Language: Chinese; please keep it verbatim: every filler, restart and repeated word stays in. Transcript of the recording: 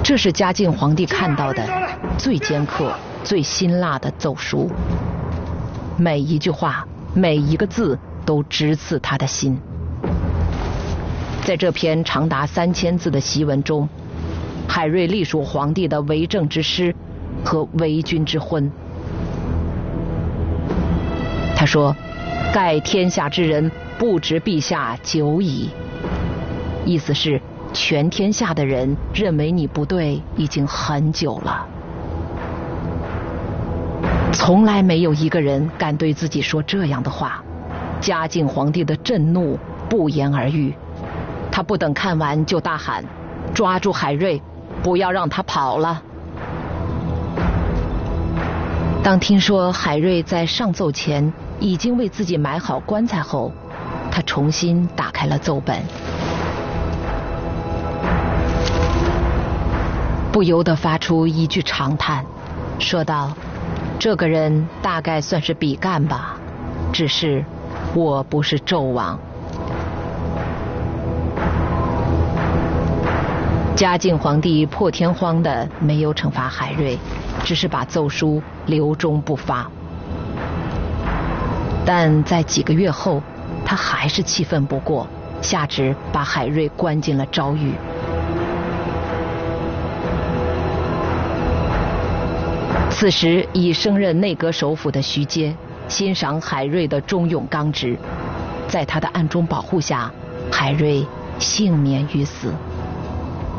这是嘉靖皇帝看到的最尖刻、最辛辣的奏书，每一句话、每一个字都直刺他的心。在这篇长达三千字的檄文中，海瑞隶属皇帝的为政之师和为君之昏。他说：“盖天下之人不知陛下久矣。”意思是全天下的人认为你不对已经很久了。从来没有一个人敢对自己说这样的话。嘉靖皇帝的震怒不言而喻，他不等看完就大喊：“抓住海瑞，不要让他跑了！”当听说海瑞在上奏前已经为自己买好棺材后，他重新打开了奏本，不由得发出一句长叹，说道：“这个人大概算是比干吧，只是我不是纣王。”嘉靖皇帝破天荒的没有惩罚海瑞，只是把奏书留中不发。但在几个月后，他还是气愤不过，下旨把海瑞关进了诏狱。此时已升任内阁首辅的徐阶欣赏海瑞的忠勇刚直，在他的暗中保护下，海瑞幸免于死。